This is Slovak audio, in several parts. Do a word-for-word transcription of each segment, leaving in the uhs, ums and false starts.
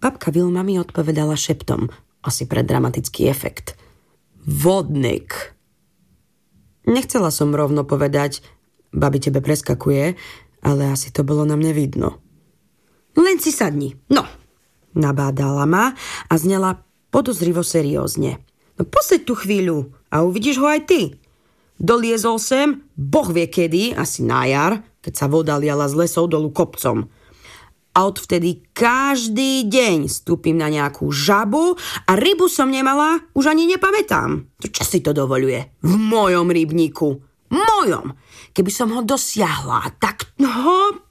Babka Vilma mi odpovedala šeptom, asi pre dramatický efekt. Vodník. Nechcela som rovno povedať, babi tebe preskakuje, ale asi to bolo na mne vidno. Len si sadni, no, nabádala ma a znela podozrivo seriózne. No poseď tú chvíľu a uvidíš ho aj ty. Doliezol sem, boh vie kedy, asi na jar, keď sa voda liala z lesov dolu kopcom. A odvtedy každý deň stúpim na nejakú žabu a rybu som nemala, už ani nepamätám. Čo si to dovoľuje? V mojom rybníku. Mojom. Keby som ho dosiahla, tak ho...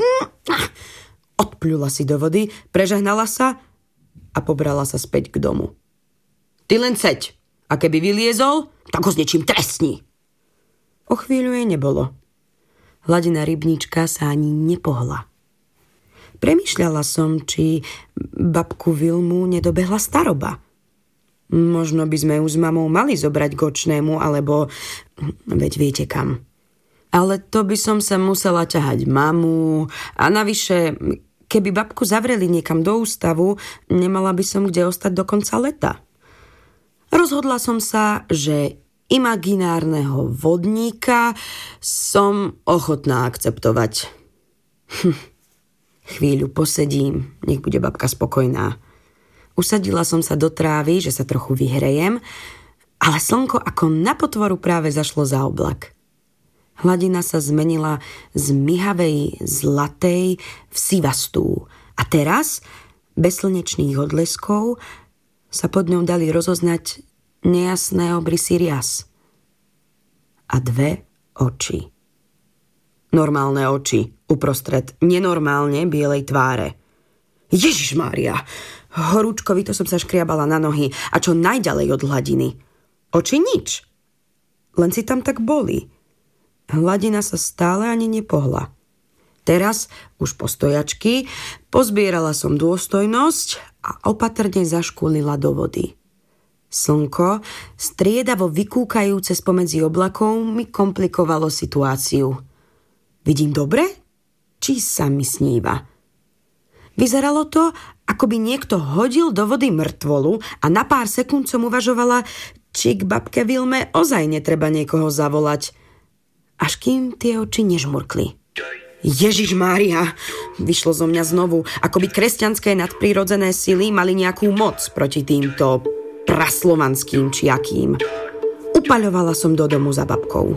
Odpľula si do vody, prežehnala sa a pobrala sa späť k domu. Ty len seď. A keby vyliezol, tak ho s niečím trestni. O chvíľu jej nebolo. Hladina rybníčka sa ani nepohla. Premýšľala som, či babku Vilmu nedobehla staroba. Možno by sme ju s mamou mali zobrať k očnému, alebo veď viete kam. Ale to by som sa musela ťahať mamu a navyše, keby babku zavreli niekam do ústavu, nemala by som kde ostať do konca leta. Rozhodla som sa, že imaginárneho vodníka som ochotná akceptovať. Hm. Chvíľu posedím, nech bude babka spokojná. Usadila som sa do trávy, že sa trochu vyhrejem, ale slnko ako na potvoru práve zašlo za oblak. Hladina sa zmenila z myhavej zlatej v sivastú a teraz, bez slnečných odleskov, sa pod ňou dali rozoznať nejasné obrysy rias. A dve oči. Normálne oči uprostred nenormálne bielej tváre. Ježišmária! Horúčkovito som sa škriabala na nohy a čo najďalej od hladiny. Oči nič. Len si tam tak boli. Hladina sa stále ani nepohla. Teraz, už po stojačky, pozbierala som dôstojnosť a opatrne zaškúlila do vody. Slnko, striedavo vykúkajúce spomedzi oblakov, mi komplikovalo situáciu. Vidím dobre? Či sa mi sníva? Vyzeralo to, ako by niekto hodil do vody mŕtvolu a na pár sekúnd som uvažovala, či k babke Vilme ozaj netreba niekoho zavolať. Až kým tie oči nežmurkli. Ježišmária, vyšlo zo mňa znovu, ako by kresťanské nadprirodzené sily mali nejakú moc proti týmto praslovanským či akým. Upaľovala som do domu za babkou.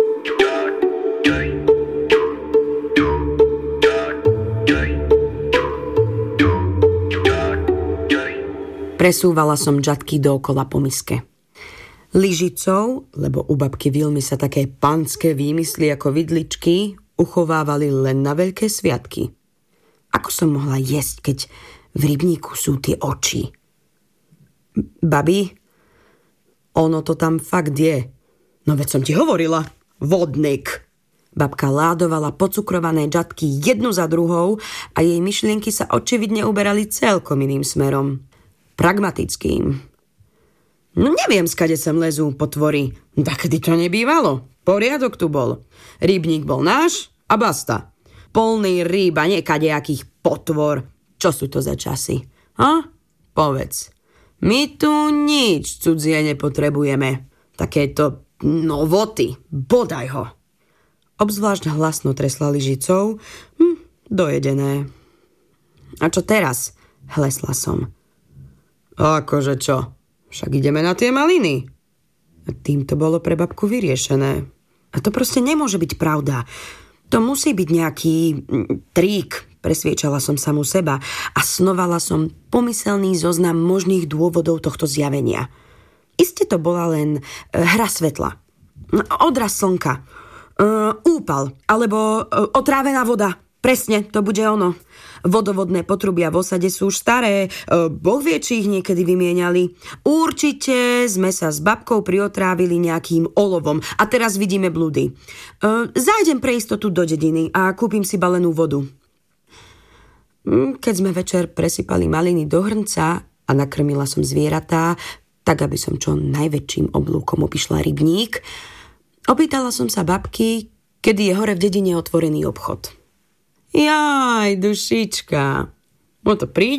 Presúvala som džatky dookola po miske. Lyžicou, lebo u babky Vilmy sa také panské výmysly ako vidličky uchovávali len na veľké sviatky. Ako som mohla jesť, keď v rybníku sú tie oči? Babi, ono to tam fakt je. No veď som ti hovorila, vodník. Babka ládovala pocukrované džatky jednu za druhou a jej myšlienky sa očividne uberali celkom iným smerom. Pragmatickým. No neviem, skade sem lezú potvory. Takedy to nebývalo. Poriadok tu bol. Rybník bol náš a basta. Polný rýb a nekadejakých potvor. Čo sú to za časy? Ha? Povedz. My tu nič cudzie nepotrebujeme. Takéto novoty. Bodaj ho. Obzvlášť hlasno tresla lyžicou. Hm, dojedené. A čo teraz? Hlesla som. Akože čo? Však ideme na tie maliny. A tým to bolo pre babku vyriešené. A to proste nemôže byť pravda. To musí byť nejaký trík, presviečala som samu seba a snovala som pomyselný zoznam možných dôvodov tohto zjavenia. Iste to bola len hra svetla, odraz slnka, úpal alebo otrávená voda. Presne, to bude ono. Vodovodné potrubia v osade sú už staré, boh vie, či ich niekedy vymieniali. Určite sme sa s babkou priotrávili nejakým olovom a teraz vidíme blúdy. Zájdem pre istotu do dediny a kúpim si balenú vodu. Keď sme večer presypali maliny do hrnca a nakrmila som zvieratá, tak aby som čo najväčším oblúkom obišla rybník, opýtala som sa babky, kedy je hore v dedine otvorený obchod. Jaj, dušička, no to príde.